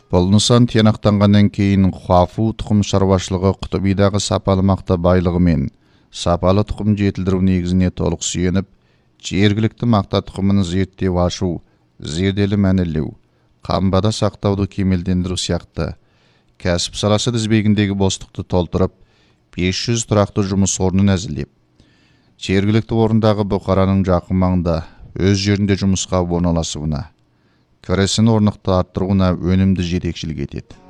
Бұл тиянақтанғаннан кейін Хуафу тұқым шаруашылығы Құтыбидағы сапалы мақта байлығы мен сапалы тұқым жетілдіру негізіне толық сүйеніп, жергілікті мақта тұқымын зерттеп ашу, зерделі мәнерлеу, қамбада сақтауды кемелдендіру сияқты кәсіп саласы тізбегіндегі бостықты толтырып, 500 тұрақты жұмыс орнын әзірлеп, жергілікті орындағы бұқараның жақын маңда өз жерінде жұмысқа орналасуына, кірісін орнықты арттыруына өнімді жетекшілік етеді.